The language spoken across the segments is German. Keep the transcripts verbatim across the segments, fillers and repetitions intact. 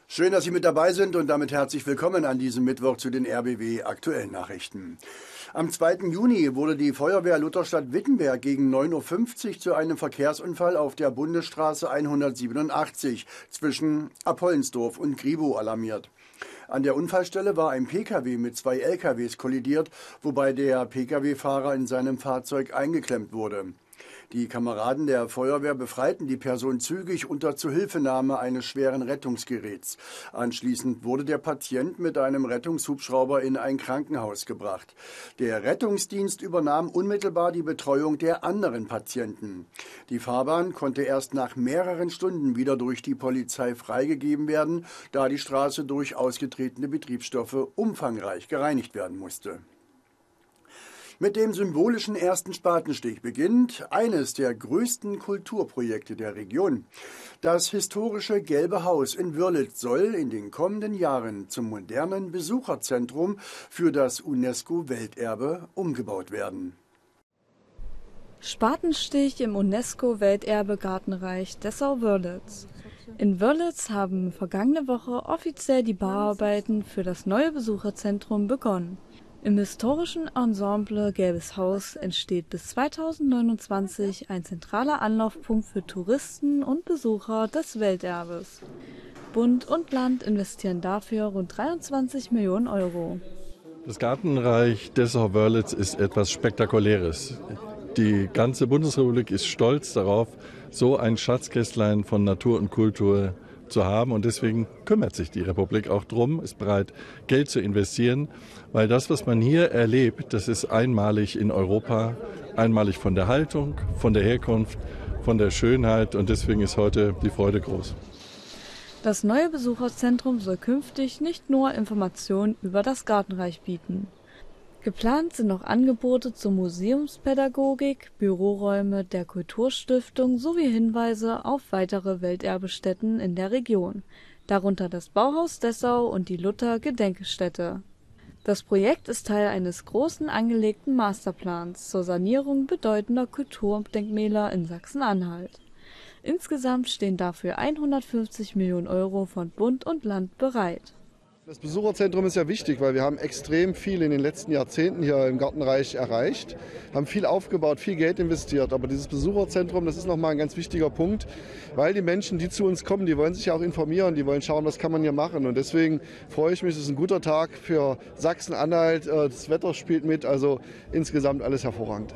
Schön, dass Sie mit dabei sind und damit herzlich willkommen an diesem Mittwoch zu den R B W Aktuellen Nachrichten. Am zweiten Juni wurde die Feuerwehr Lutherstadt Wittenberg gegen neun Uhr fünfzig zu einem Verkehrsunfall auf der Bundesstraße hundertsiebenundachtzig zwischen Apollensdorf und Gribow alarmiert. An der Unfallstelle war ein Pkw mit zwei L K Ws kollidiert, wobei der Pkw-Fahrer in seinem Fahrzeug eingeklemmt wurde. Die Kameraden der Feuerwehr befreiten die Person zügig unter Zuhilfenahme eines schweren Rettungsgeräts. Anschließend wurde der Patient mit einem Rettungshubschrauber in ein Krankenhaus gebracht. Der Rettungsdienst übernahm unmittelbar die Betreuung der anderen Patienten. Die Fahrbahn konnte erst nach mehreren Stunden wieder durch die Polizei freigegeben werden, da die Straße durch ausgetretene Betriebsstoffe umfangreich gereinigt werden musste. Mit dem symbolischen ersten Spatenstich beginnt eines der größten Kulturprojekte der Region. Das historische Gelbe Haus in Wörlitz soll in den kommenden Jahren zum modernen Besucherzentrum für das UNESCO-Welterbe umgebaut werden. Spatenstich im UNESCO-Welterbe Gartenreich Dessau-Wörlitz. In Wörlitz haben vergangene Woche offiziell die Bauarbeiten für das neue Besucherzentrum begonnen. Im historischen Ensemble Gelbes Haus entsteht bis zweitausendneunundzwanzig ein zentraler Anlaufpunkt für Touristen und Besucher des Welterbes. Bund und Land investieren dafür rund dreiundzwanzig Millionen Euro. Das Gartenreich Dessau-Wörlitz ist etwas Spektakuläres. Die ganze Bundesrepublik ist stolz darauf, so ein Schatzkästlein von Natur und Kultur zu haben, und deswegen kümmert sich die Republik auch drum, ist bereit, Geld zu investieren, weil das, was man hier erlebt, das ist einmalig in Europa, einmalig von der Haltung, von der Herkunft, von der Schönheit, und deswegen ist heute die Freude groß. Das neue Besucherzentrum soll künftig nicht nur Informationen über das Gartenreich bieten. Geplant sind noch Angebote zur Museumspädagogik, Büroräume der Kulturstiftung sowie Hinweise auf weitere Welterbestätten in der Region, darunter das Bauhaus Dessau und die Luther-Gedenkstätte. Das Projekt ist Teil eines großen angelegten Masterplans zur Sanierung bedeutender Kulturdenkmäler in Sachsen-Anhalt. Insgesamt stehen dafür hundertfünfzig Millionen Euro von Bund und Land bereit. Das Besucherzentrum ist ja wichtig, weil wir haben extrem viel in den letzten Jahrzehnten hier im Gartenreich erreicht, haben viel aufgebaut, viel Geld investiert. Aber dieses Besucherzentrum, das ist nochmal ein ganz wichtiger Punkt, weil die Menschen, die zu uns kommen, die wollen sich ja auch informieren, die wollen schauen, was kann man hier machen. Und deswegen freue ich mich, es ist ein guter Tag für Sachsen-Anhalt, das Wetter spielt mit, also insgesamt alles hervorragend.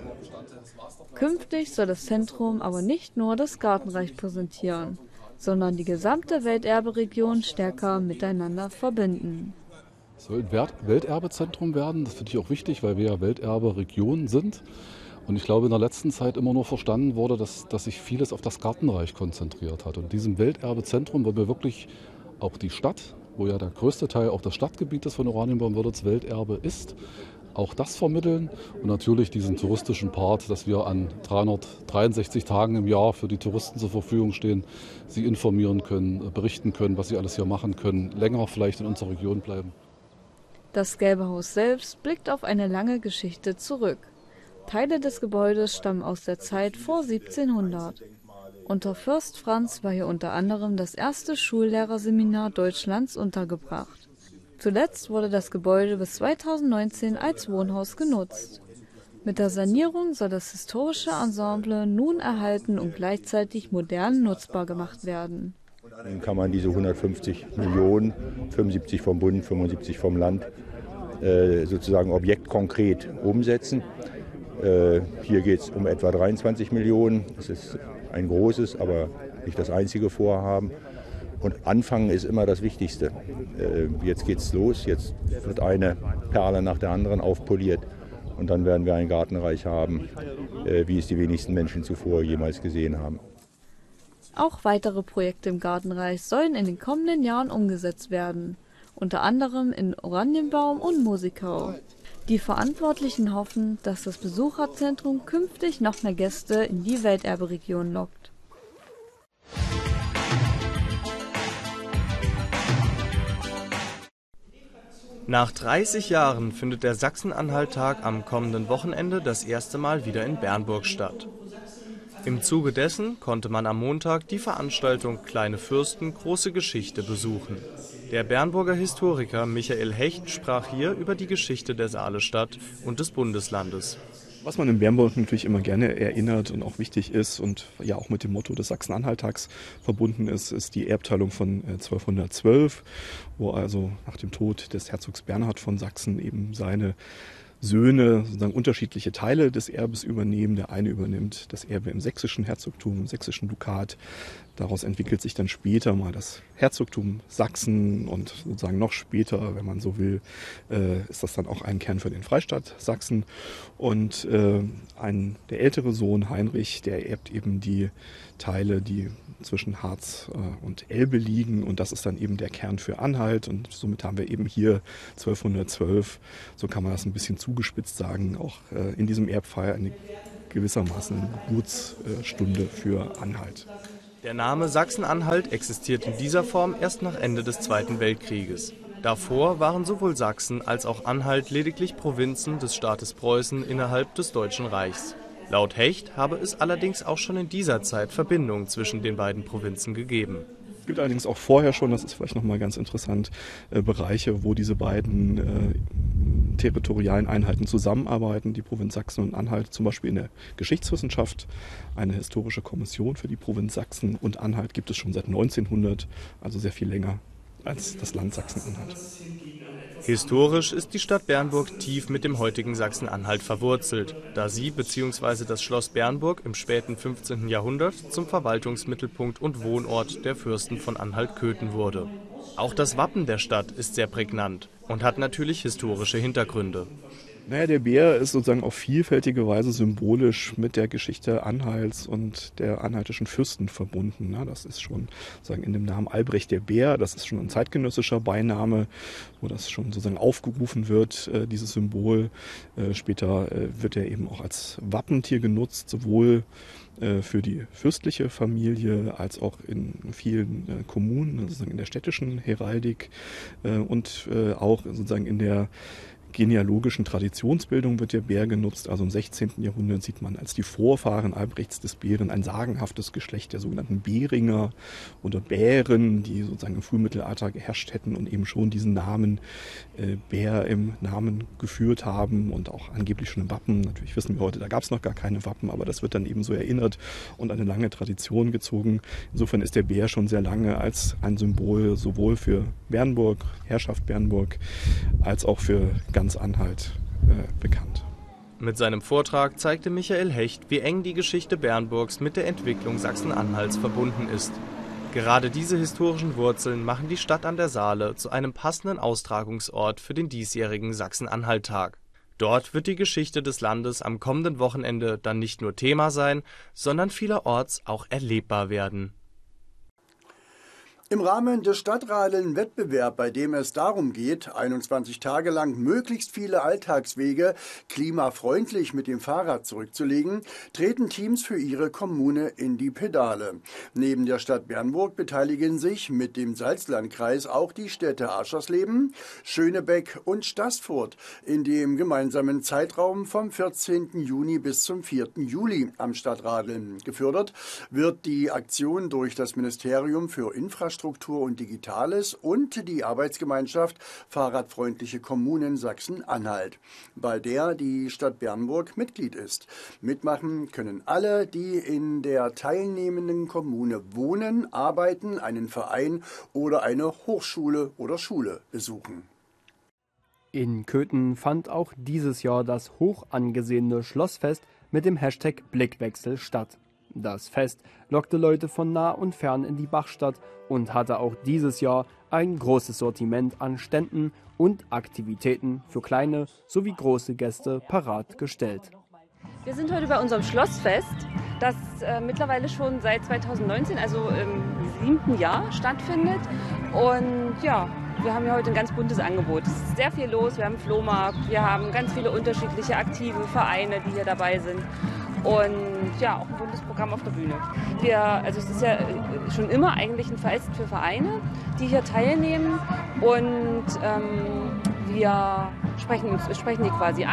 Künftig soll das Zentrum aber nicht nur das Gartenreich präsentieren, sondern die gesamte Welterberegion stärker miteinander verbinden. Es soll ein Welterbezentrum werden, das finde ich auch wichtig, weil wir ja Welterberegion sind. Und ich glaube, in der letzten Zeit immer nur verstanden wurde, dass, dass sich vieles auf das Gartenreich konzentriert hat. Und in diesem Welterbezentrum wollen wir wirklich auch die Stadt, wo ja der größte Teil auch des Stadtgebietes von Oranienbaum-Wörlitz Welterbe ist, auch das vermitteln, und natürlich diesen touristischen Part, dass wir an dreihundertdreiundsechzig Tagen im Jahr für die Touristen zur Verfügung stehen, sie informieren können, berichten können, was sie alles hier machen können, länger vielleicht in unserer Region bleiben. Das Gelbe Haus selbst blickt auf eine lange Geschichte zurück. Teile des Gebäudes stammen aus der Zeit vor siebzehnhundert. Unter Fürst Franz war hier unter anderem das erste Schullehrerseminar Deutschlands untergebracht. Zuletzt wurde das Gebäude bis zweitausendneunzehn als Wohnhaus genutzt. Mit der Sanierung soll das historische Ensemble nun erhalten und gleichzeitig modern nutzbar gemacht werden. Dann kann man diese hundertfünfzig Millionen, fünfundsiebzig vom Bund, fünfundsiebzig vom Land, sozusagen objektkonkret umsetzen. Hier geht es um etwa dreiundzwanzig Millionen. Das ist ein großes, aber nicht das einzige Vorhaben. Und anfangen ist immer das Wichtigste. Jetzt geht's los, jetzt wird eine Perle nach der anderen aufpoliert. Und dann werden wir ein Gartenreich haben, wie es die wenigsten Menschen zuvor jemals gesehen haben. Auch weitere Projekte im Gartenreich sollen in den kommenden Jahren umgesetzt werden. Unter anderem in Oranienbaum und Musikau. Die Verantwortlichen hoffen, dass das Besucherzentrum künftig noch mehr Gäste in die Welterberegion lockt. Nach dreißig Jahren findet der Sachsen-Anhalt-Tag am kommenden Wochenende das erste Mal wieder in Bernburg statt. Im Zuge dessen konnte man am Montag die Veranstaltung Kleine Fürsten, große Geschichte besuchen. Der Bernburger Historiker Michael Hecht sprach hier über die Geschichte der Saalestadt und des Bundeslandes. Was man in Bernburg natürlich immer gerne erinnert und auch wichtig ist und ja auch mit dem Motto des Sachsen-Anhalt-Tags verbunden ist, ist die Erbteilung von zwölfhundertzwölf, wo also nach dem Tod des Herzogs Bernhard von Sachsen eben seine Söhne sozusagen unterschiedliche Teile des Erbes übernehmen. Der eine übernimmt das Erbe im sächsischen Herzogtum, im sächsischen Dukat. Daraus entwickelt sich dann später mal das Herzogtum Sachsen und sozusagen noch später, wenn man so will, äh, ist das dann auch ein Kern für den Freistaat Sachsen. Und äh, ein, der ältere Sohn Heinrich, der erbt eben die Teile, die zwischen Harz äh, und Elbe liegen, und das ist dann eben der Kern für Anhalt, und somit haben wir eben hier zwölfhundertzwölf, so kann man das ein bisschen zugespitzt sagen, auch äh, in diesem Erbfall eine gewissermaßen Geburtsstunde für Anhalt. Der Name Sachsen-Anhalt existiert in dieser Form erst nach Ende des Zweiten Weltkrieges. Davor waren sowohl Sachsen als auch Anhalt lediglich Provinzen des Staates Preußen innerhalb des Deutschen Reichs. Laut Hecht habe es allerdings auch schon in dieser Zeit Verbindungen zwischen den beiden Provinzen gegeben. Es gibt allerdings auch vorher schon, das ist vielleicht nochmal ganz interessant, äh, Bereiche, wo diese beiden äh, territorialen Einheiten zusammenarbeiten, die Provinz Sachsen und Anhalt, zum Beispiel in der Geschichtswissenschaft. Eine historische Kommission für die Provinz Sachsen und Anhalt gibt es schon seit neunzehnhundert, also sehr viel länger als das Land Sachsen-Anhalt. Historisch ist die Stadt Bernburg tief mit dem heutigen Sachsen-Anhalt verwurzelt, da sie bzw. das Schloss Bernburg im späten fünfzehnten Jahrhundert zum Verwaltungsmittelpunkt und Wohnort der Fürsten von Anhalt-Köthen wurde. Auch das Wappen der Stadt ist sehr prägnant und hat natürlich historische Hintergründe. Naja, der Bär ist sozusagen auf vielfältige Weise symbolisch mit der Geschichte Anhalts und der anhaltischen Fürsten verbunden. Das ist schon sozusagen in dem Namen Albrecht der Bär, das ist schon ein zeitgenössischer Beiname, wo das schon sozusagen aufgerufen wird, dieses Symbol. Später wird er eben auch als Wappentier genutzt, sowohl für die fürstliche Familie als auch in vielen Kommunen, sozusagen in der städtischen Heraldik und auch sozusagen in der genealogischen Traditionsbildung wird der Bär genutzt. Also im sechzehnten Jahrhundert sieht man als die Vorfahren Albrechts des Bären ein sagenhaftes Geschlecht der sogenannten Bäringer oder Bären, die sozusagen im Frühmittelalter geherrscht hätten und eben schon diesen Namen äh, Bär im Namen geführt haben und auch angeblich schon im Wappen. Natürlich wissen wir heute, da gab es noch gar keine Wappen, aber das wird dann eben so erinnert und eine lange Tradition gezogen. Insofern ist der Bär schon sehr lange als ein Symbol sowohl für Bernburg, Herrschaft Bernburg, als auch für ganz Anhalt äh, bekannt. Mit seinem Vortrag zeigte Michael Hecht, wie eng die Geschichte Bernburgs mit der Entwicklung Sachsen-Anhalts verbunden ist. Gerade diese historischen Wurzeln machen die Stadt an der Saale zu einem passenden Austragungsort für den diesjährigen Sachsen-Anhalt-Tag. Dort wird die Geschichte des Landes am kommenden Wochenende dann nicht nur Thema sein, sondern vielerorts auch erlebbar werden. Im Rahmen des Stadtradeln-Wettbewerbs, bei dem es darum geht, einundzwanzig Tage lang möglichst viele Alltagswege klimafreundlich mit dem Fahrrad zurückzulegen, treten Teams für ihre Kommune in die Pedale. Neben der Stadt Bernburg beteiligen sich mit dem Salzlandkreis auch die Städte Aschersleben, Schönebeck und Staßfurt in dem gemeinsamen Zeitraum vom vierzehnten Juni bis zum vierten Juli am Stadtradeln. Gefördert wird die Aktion durch das Ministerium für Infrastruktur Struktur und Digitales und die Arbeitsgemeinschaft Fahrradfreundliche Kommunen Sachsen-Anhalt, bei der die Stadt Bernburg Mitglied ist. Mitmachen können alle, die in der teilnehmenden Kommune wohnen, arbeiten, einen Verein oder eine Hochschule oder Schule besuchen. In Köthen fand auch dieses Jahr das hoch angesehene Schlossfest mit dem Hashtag Blickwechsel statt. Das Fest lockte Leute von nah und fern in die Bachstadt und hatte auch dieses Jahr ein großes Sortiment an Ständen und Aktivitäten für kleine sowie große Gäste parat gestellt. Wir sind heute bei unserem Schlossfest, das äh, mittlerweile schon seit zweitausendneunzehn, also im siebten Jahr stattfindet. Und ja, wir haben ja heute ein ganz buntes Angebot. Es ist sehr viel los, wir haben einen Flohmarkt, wir haben ganz viele unterschiedliche aktive Vereine, die hier dabei sind. Und ja, auch ein buntes Programm auf der Bühne. Wir, also es ist ja schon immer eigentlich ein Fest für Vereine, die hier teilnehmen. Und ähm, wir sprechen, uns, sprechen die quasi an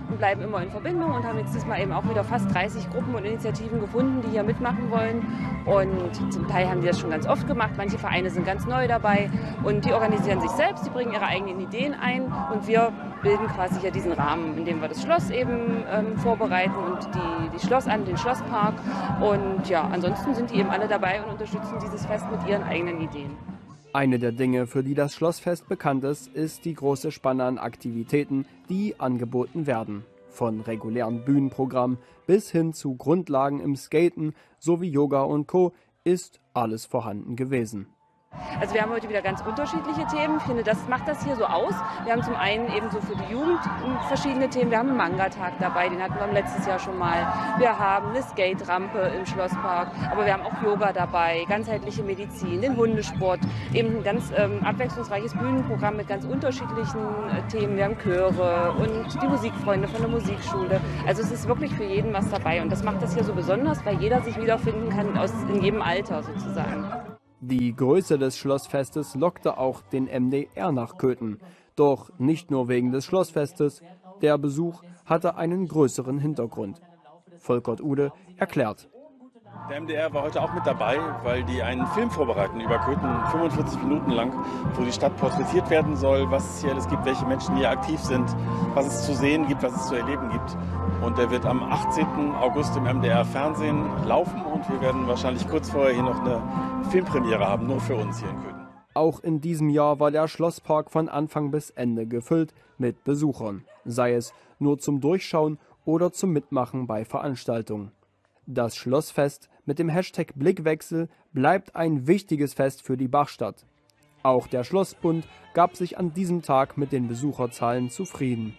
und bleiben immer in Verbindung und haben jetzt diesmal eben auch wieder fast dreißig Gruppen und Initiativen gefunden, die hier mitmachen wollen. Und zum Teil haben die das schon ganz oft gemacht. Manche Vereine sind ganz neu dabei und die organisieren sich selbst, die bringen ihre eigenen Ideen ein und wir bilden quasi hier diesen Rahmen, in dem wir das Schloss eben ähm, vorbereiten und die, die Schloss an den Schlosspark. Und ja, ansonsten sind die eben alle dabei und unterstützen dieses Fest mit ihren eigenen Ideen. Eine der Dinge, für die das Schlossfest bekannt ist, ist die große Spanne an Aktivitäten, die angeboten werden. Von regulären Bühnenprogrammen bis hin zu Grundlagen im Skaten sowie Yoga und Co. ist alles vorhanden gewesen. Also wir haben heute wieder ganz unterschiedliche Themen. Ich finde, das macht das hier so aus. Wir haben zum einen eben so für die Jugend verschiedene Themen. Wir haben einen Manga-Tag dabei, den hatten wir letztes Jahr schon mal. Wir haben eine Skate-Rampe im Schlosspark, aber wir haben auch Yoga dabei, ganzheitliche Medizin, den Hundesport, eben ein ganz ähm, abwechslungsreiches Bühnenprogramm mit ganz unterschiedlichen äh, Themen. Wir haben Chöre und die Musikfreunde von der Musikschule. Also es ist wirklich für jeden was dabei und das macht das hier so besonders, weil jeder sich wiederfinden kann aus, in jedem Alter sozusagen. Die Größe des Schlossfestes lockte auch den M D R nach Köthen. Doch nicht nur wegen des Schlossfestes, der Besuch hatte einen größeren Hintergrund. Volkert Ude erklärt. Der M D R war heute auch mit dabei, weil die einen Film vorbereiten über Köthen, fünfundvierzig Minuten lang, wo die Stadt porträtiert werden soll, was es hier alles gibt, welche Menschen hier aktiv sind, was es zu sehen gibt, was es zu erleben gibt. Und der wird am achtzehnten August im M D R Fernsehen laufen und wir werden wahrscheinlich kurz vorher hier noch eine Filmpremiere haben, nur für uns hier in Köthen. Auch in diesem Jahr war der Schlosspark von Anfang bis Ende gefüllt mit Besuchern, sei es nur zum Durchschauen oder zum Mitmachen bei Veranstaltungen. Das Schlossfest mit dem Hashtag Blickwechsel bleibt ein wichtiges Fest für die Bachstadt. Auch der Schlossbund gab sich an diesem Tag mit den Besucherzahlen zufrieden.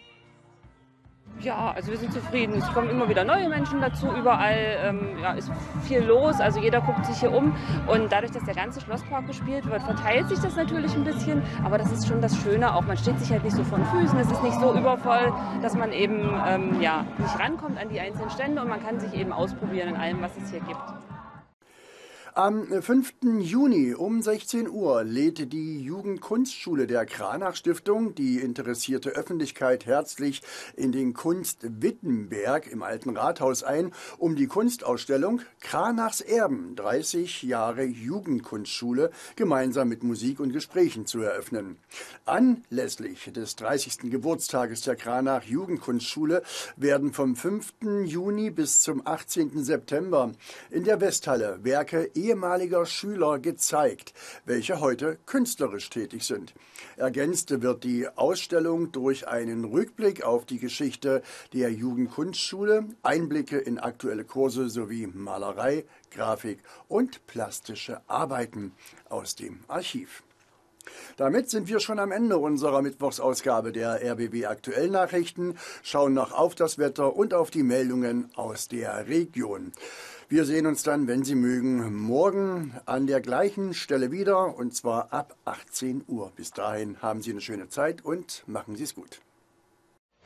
Ja, also wir sind zufrieden. Es kommen immer wieder neue Menschen dazu. Überall ähm, ja, ist viel los. Also jeder guckt sich hier um. Und dadurch, dass der ganze Schlosspark gespielt wird, verteilt sich das natürlich ein bisschen. Aber das ist schon das Schöne auch. Man steht sich halt nicht so von Füßen. Es ist nicht so übervoll, dass man eben ähm, ja, nicht rankommt an die einzelnen Stände. Und man kann sich eben ausprobieren in allem, was es hier gibt. Am fünften Juni um sechzehn Uhr lädt die Jugendkunstschule der Kranach-Stiftung die interessierte Öffentlichkeit herzlich in den Kunst Wittenberg im Alten Rathaus ein, um die Kunstausstellung Kranachs Erben, dreißig Jahre Jugendkunstschule, gemeinsam mit Musik und Gesprächen zu eröffnen. Anlässlich des dreißigsten Geburtstages der Kranach Jugendkunstschule werden vom fünften Juni bis zum achtzehnten September in der Westhalle Werke ehemaliger Schüler gezeigt, welche heute künstlerisch tätig sind. Ergänzt wird die Ausstellung durch einen Rückblick auf die Geschichte der Jugendkunstschule, Einblicke in aktuelle Kurse sowie Malerei, Grafik und plastische Arbeiten aus dem Archiv. Damit sind wir schon am Ende unserer Mittwochsausgabe der R B W Aktuell Nachrichten, schauen noch auf das Wetter und auf die Meldungen aus der Region. Wir sehen uns dann, wenn Sie mögen, morgen an der gleichen Stelle wieder, und zwar ab achtzehn Uhr. Bis dahin haben Sie eine schöne Zeit und machen Sie es gut.